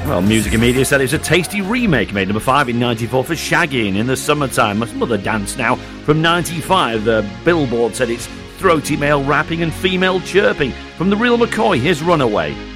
Well, Music and Media said it's a tasty remake, made number 5 in 94 for Shaggy and In the Summertime. Some other dance now from 95. The Billboard said it's throaty male rapping and female chirping. From The Real McCoy, here's Runaway.